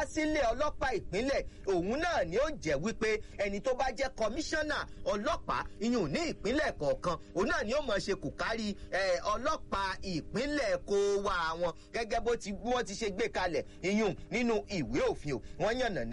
ìdásílẹ̀ ọlọ́pàá ìpínlẹ̀ òun náà ni ó jẹ́ wípé ẹni tó bá jẹ́ kọmíṣánná ọlọ́pàá ìyún ní ìpínlẹ̀ kọ̀ọ̀kan òun náà ni ó máa ṣe kò kárí ọlọ́pàá ìpínlẹ̀ kó wá wọn gẹ́gẹ́ bó wọ́n ti ṣe gbé kalẹ̀ ìyún nínú ìwé òfin wọ́n yànnà